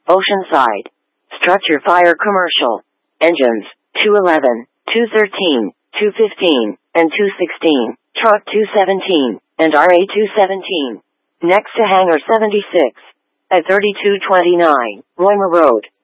Oceanside. Structure Fire Commercial. Engines, 211, 213, 215, and 216, Truck 217, and RA 217. Next to Hangar 76. At 3229, Roymer Road.